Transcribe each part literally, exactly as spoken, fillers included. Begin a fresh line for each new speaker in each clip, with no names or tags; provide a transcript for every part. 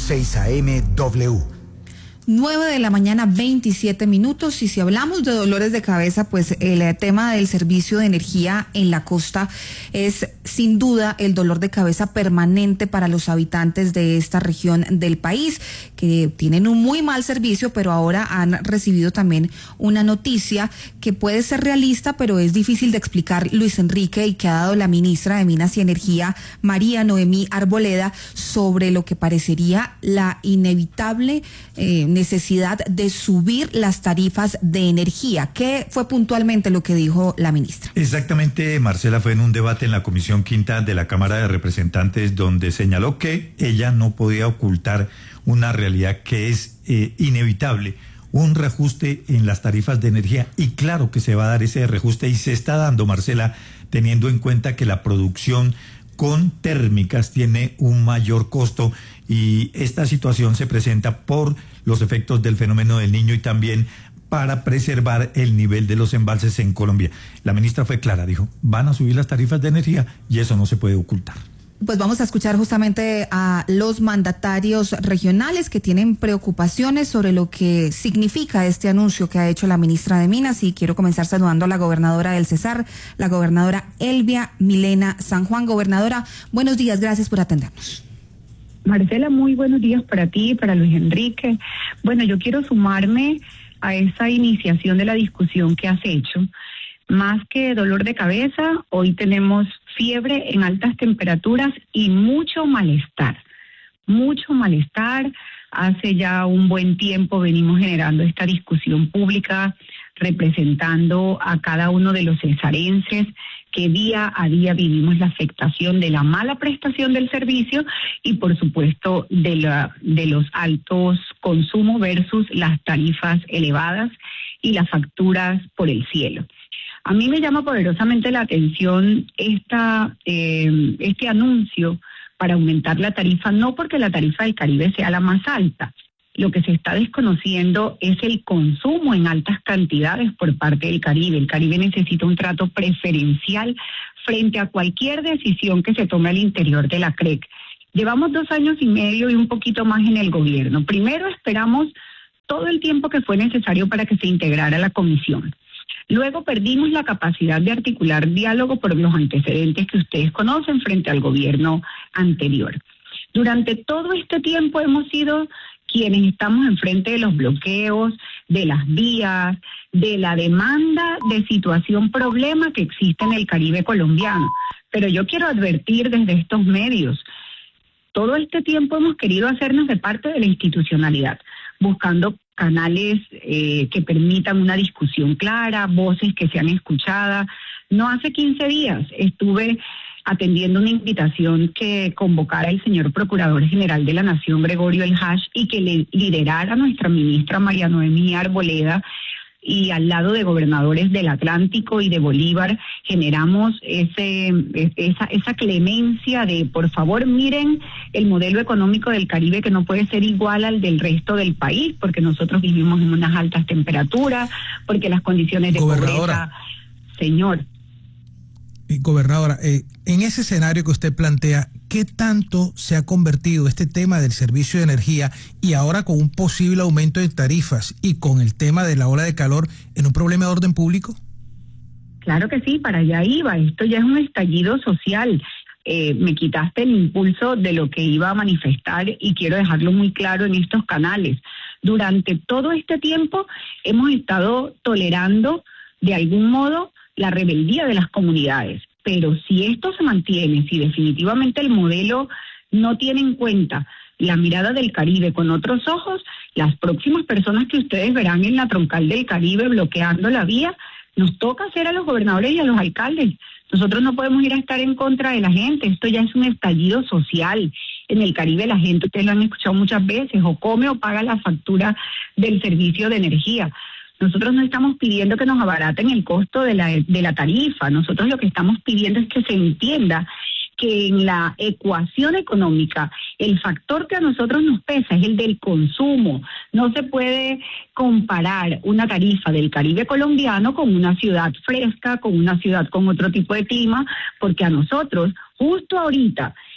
seis A M W.
nueve de la mañana, veintisiete minutos, y si hablamos de dolores de cabeza, pues el tema del servicio de energía en la costa es sin duda el dolor de cabeza permanente para los habitantes de esta región del país, que tienen un muy mal servicio, pero ahora han recibido también una noticia que puede ser realista, pero es difícil de explicar, Luis Enrique, y que ha dado la ministra de Minas y Energía, María Noemí Arboleda, sobre lo que parecería la inevitable eh, necesidad de subir las tarifas de energía. ¿Qué fue puntualmente lo que dijo la ministra?
Exactamente, Marcela, fue en un debate en la Comisión Quinta de la Cámara de Representantes, donde señaló que ella no podía ocultar una realidad que es eh, inevitable, un reajuste en las tarifas de energía, y claro que se va a dar ese reajuste, y se está dando, Marcela, teniendo en cuenta que la producción con térmicas tiene un mayor costo, y esta situación se presenta por los efectos del fenómeno del Niño y también para preservar el nivel de los embalses en Colombia. La ministra fue clara, dijo, van a subir las tarifas de energía y eso no se puede ocultar.
Pues vamos a escuchar justamente a los mandatarios regionales que tienen preocupaciones sobre lo que significa este anuncio que ha hecho la ministra de Minas, y quiero comenzar saludando a la gobernadora del Cesar, la gobernadora Elvia Milena San Juan. Gobernadora, buenos días, gracias por atendernos.
Marcela, muy buenos días para ti y para Luis Enrique. Bueno, yo quiero sumarme a esa iniciación de la discusión que has hecho. Más que dolor de cabeza, hoy tenemos fiebre en altas temperaturas y mucho malestar. Mucho malestar. Hace ya un buen tiempo venimos generando esta discusión pública, representando a cada uno de los cesarenses que día a día vivimos la afectación de la mala prestación del servicio y, por supuesto, de, la, de los altos consumos versus las tarifas elevadas y las facturas por el cielo. A mí me llama poderosamente la atención esta, eh, este anuncio para aumentar la tarifa, no porque la tarifa del Caribe sea la más alta. Lo que se está desconociendo es el consumo en altas cantidades por parte del Caribe. El Caribe necesita un trato preferencial frente a cualquier decisión que se tome al interior de la C R E C. Llevamos dos años y medio y un poquito más en el gobierno. Primero esperamos todo el tiempo que fue necesario para que se integrara la comisión. Luego perdimos la capacidad de articular diálogo por los antecedentes que ustedes conocen frente al gobierno anterior. Durante todo este tiempo hemos sido quienes estamos enfrente de los bloqueos, de las vías, de la demanda de situación problema que existe en el Caribe colombiano. Pero yo quiero advertir desde estos medios, todo este tiempo hemos querido hacernos de parte de la institucionalidad, buscando canales eh, que permitan una discusión clara, voces que sean escuchadas. No hace quince días estuve atendiendo una invitación que convocara el señor Procurador General de la Nación, Gregorio El Hash, y que le liderara nuestra ministra María Noemí Arboleda, y al lado de gobernadores del Atlántico y de Bolívar generamos ese esa esa clemencia de, por favor, miren el modelo económico del Caribe, que no puede ser igual al del resto del país, porque nosotros vivimos en unas altas temperaturas, porque las condiciones de pobreza, señor.
Gobernadora, eh, en ese escenario que usted plantea, ¿qué tanto se ha convertido este tema del servicio de energía, y ahora con un posible aumento de tarifas y con el tema de la ola de calor, en un problema de orden público?
Claro que sí, para allá iba. Esto ya es un estallido social. Eh, me quitaste el impulso de lo que iba a manifestar y quiero dejarlo muy claro en estos canales. Durante todo este tiempo hemos estado tolerando de algún modo la rebeldía de las comunidades, pero si esto se mantiene, si definitivamente el modelo no tiene en cuenta la mirada del Caribe con otros ojos, las próximas personas que ustedes verán en la troncal del Caribe bloqueando la vía, nos toca hacer a los gobernadores y a los alcaldes. Nosotros no podemos ir a estar en contra de la gente. Esto ya es un estallido social. En el Caribe la gente, ustedes lo han escuchado muchas veces, o come o paga la factura del servicio de energía. Nosotros no estamos pidiendo que nos abaraten el costo de la, de la tarifa. Nosotros lo que estamos pidiendo es que se entienda que en la ecuación económica el factor que a nosotros nos pesa es el del consumo. No se puede comparar una tarifa del Caribe colombiano con una ciudad fresca, con una ciudad con otro tipo de clima, porque a nosotros, justo ahorita,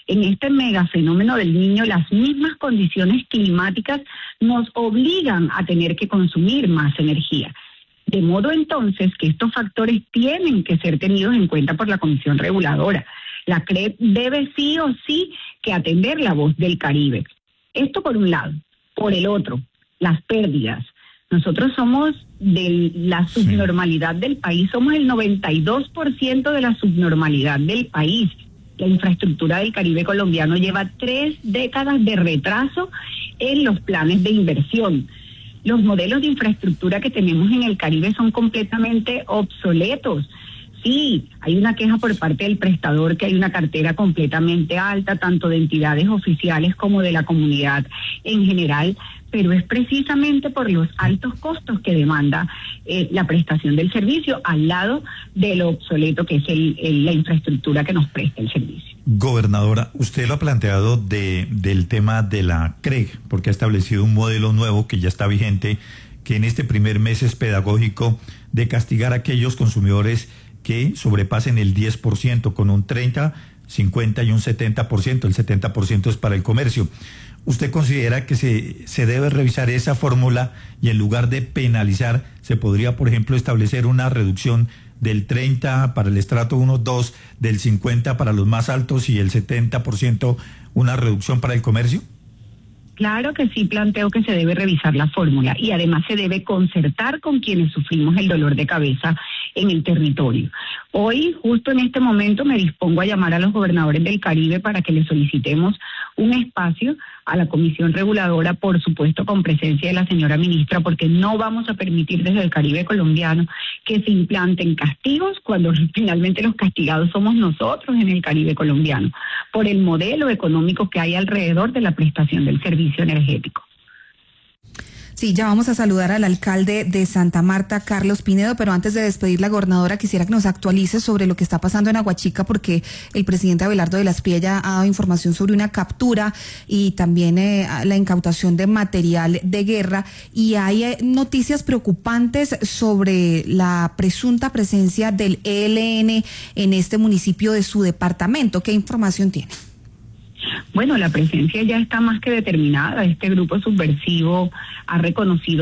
En este mega fenómeno del Niño, las mismas condiciones climáticas nos obligan a tener que consumir más energía. De modo entonces que estos factores tienen que ser tenidos en cuenta por la Comisión Reguladora. La C R E P debe sí o sí que atender la voz del Caribe. Esto por un lado. Por el otro, las pérdidas. Nosotros somos de la subnormalidad del país, somos el noventa y dos por ciento de la subnormalidad del país. La infraestructura del Caribe colombiano lleva tres décadas de retraso en los planes de inversión. Los modelos de infraestructura que tenemos en el Caribe son completamente obsoletos. Sí, hay una queja por parte del prestador que hay una cartera completamente alta, tanto de entidades oficiales como de la comunidad en general, pero es precisamente por los altos costos que demanda eh, la prestación del servicio al lado de lo obsoleto que es el, el, la infraestructura que nos presta el servicio.
Gobernadora, usted lo ha planteado de, del tema de la C R E G, porque ha establecido un modelo nuevo que ya está vigente, que en este primer mes es pedagógico de castigar a aquellos consumidores que sobrepasen el diez por ciento con un treinta, cincuenta y un setenta por ciento. El setenta por ciento es para el comercio. ¿Usted considera que se, se debe revisar esa fórmula y en lugar de penalizar, se podría, por ejemplo, establecer una reducción del treinta para el estrato uno, dos, del cincuenta para los más altos y el setenta por ciento una reducción para el comercio?
Claro que sí planteo que se debe revisar la fórmula y además se debe concertar con quienes sufrimos el dolor de cabeza en el territorio. Hoy, justo en este momento, me dispongo a llamar a los gobernadores del Caribe para que les solicitemos un espacio a la Comisión Reguladora, por supuesto con presencia de la señora ministra, porque no vamos a permitir desde el Caribe colombiano que se implanten castigos cuando finalmente los castigados somos nosotros en el Caribe colombiano, por el modelo económico que hay alrededor de la prestación del servicio energético.
Sí, ya vamos a saludar al alcalde de Santa Marta, Carlos Pinedo, pero antes de despedir la gobernadora quisiera que nos actualice sobre lo que está pasando en Aguachica, porque el presidente Abelardo de la Espriella ha dado información sobre una captura y también eh, la incautación de material de guerra, y hay eh, noticias preocupantes sobre la presunta presencia del E L N en este municipio de su departamento. ¿Qué información tiene?
Bueno, la presencia ya está más que determinada. Este grupo subversivo ha reconocido